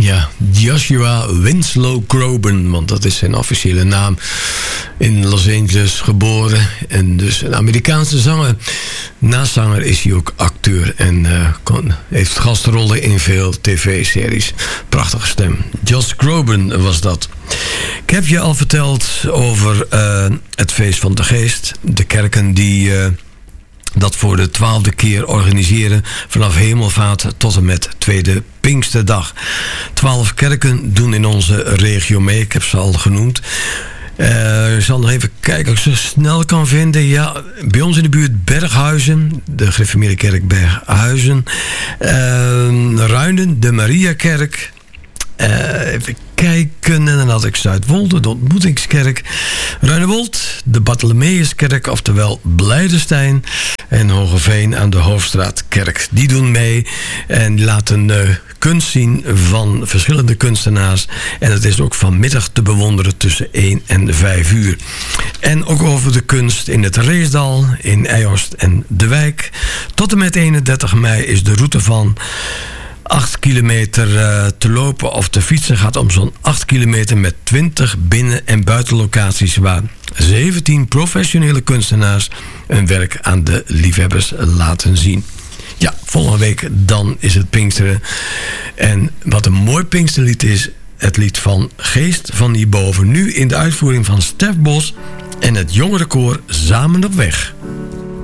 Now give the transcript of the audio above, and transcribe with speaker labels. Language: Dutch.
Speaker 1: Ja, Joshua Winslow Groban, want dat is zijn officiële naam. In Los Angeles geboren en dus een Amerikaanse zanger. Naast zanger is hij ook acteur en heeft gastrollen in veel tv-series. Prachtige stem. Josh Groban was dat. Ik heb je al verteld over het Feest van de Geest. De kerken die dat voor de 12e keer organiseren vanaf Hemelvaart tot en met tweede Pinksterdag. 12 kerken doen in onze regio mee. Ik heb ze al genoemd. Ik zal nog even kijken of ik ze snel kan vinden. Ja, bij ons in de buurt Berghuizen, de gereformeerde kerk Berghuizen. Ruinen, de Mariakerk. Even kijken, en dan had ik Zuidwolde, de ontmoetingskerk. Ruinewold, de Bartholomeuskerk, oftewel Blijdenstein. En Hogeveen aan de Hoofdstraatkerk. Die doen mee en die laten kunst zien van verschillende kunstenaars. En het is ook vanmiddag te bewonderen tussen 1 en 5 uur. En ook over de kunst in het Reesdal, in Eijhorst en De Wijk. Tot en met 31 mei is de route van 8 kilometer te lopen of te fietsen. Gaat om zo'n 8 kilometer met 20 binnen- en buitenlocaties waar 17 professionele kunstenaars hun werk aan de liefhebbers laten zien. Ja, volgende week dan is het Pinksteren. En wat een mooi Pinksterlied is, het lied van Geest van hierboven. Nu in de uitvoering van Stef Bos en het jongerenkoor Samen op weg.